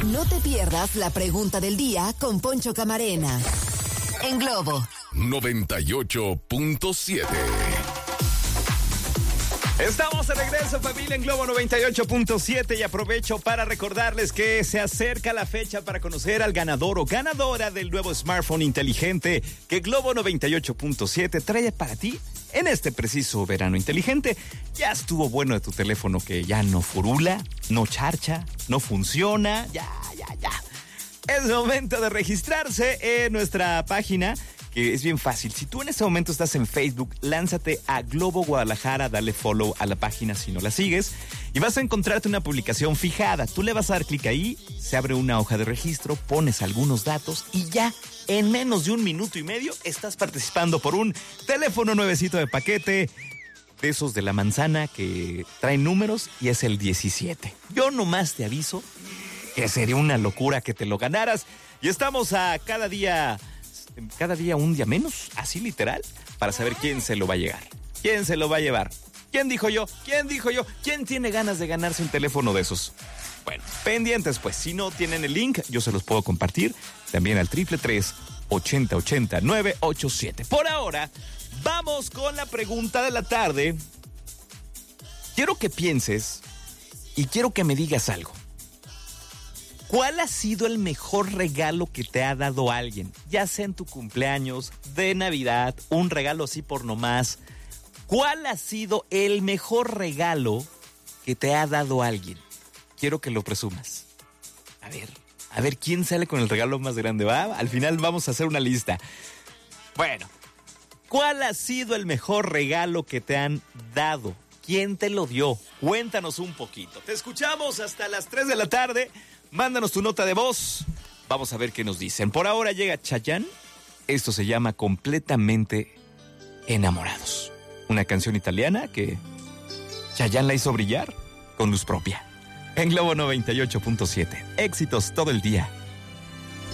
No te pierdas la pregunta del día con Poncho Camarena. En Globo 98.7. Estamos de regreso, familia, en Globo 98.7, y aprovecho para recordarles que se acerca la fecha para conocer al ganador o ganadora del nuevo smartphone inteligente que Globo 98.7 trae para ti en este preciso verano inteligente. Ya estuvo bueno de tu teléfono que ya no furula, no charcha, no funciona, ya. Es momento de registrarse en nuestra página, que es bien fácil. Si tú en este momento estás en Facebook, lánzate a Globo Guadalajara, dale follow a la página si no la sigues, y vas a encontrarte una publicación fijada. Tú le vas a dar clic ahí, se abre una hoja de registro, pones algunos datos y ya en menos de 1 minuto y medio estás participando por un teléfono nuevecito de paquete, de esos de la manzana que traen números, y es el 17. Yo nomás te aviso que sería una locura que te lo ganaras. Y estamos a cada día un día menos, así literal, para saber quién se lo va a llegar. ¿Quién se lo va a llevar? ¿Quién dijo yo? ¿Quién tiene ganas de ganarse un teléfono de esos? Bueno, pendientes pues. Si no tienen el link, yo se los puedo compartir también al 333-8080-987. Por ahora, vamos con la pregunta de la tarde. Quiero que pienses y quiero que me digas algo. ¿Cuál ha sido el mejor regalo que te ha dado alguien? Ya sea en tu cumpleaños, de Navidad, un regalo así por nomás. ¿Cuál ha sido el mejor regalo que te ha dado alguien? Quiero que lo presumas. A ver quién sale con el regalo más grande, ¿va? Al final vamos a hacer una lista. Bueno, ¿cuál ha sido el mejor regalo que te han dado? ¿Quién te lo dio? Cuéntanos un poquito. Te escuchamos hasta las 3 de la tarde. Mándanos tu nota de voz. Vamos a ver qué nos dicen. Por ahora llega Chayanne. Esto se llama Completamente Enamorados. Una canción italiana que Chayanne la hizo brillar con luz propia. En Globo 98.7. Éxitos todo el día.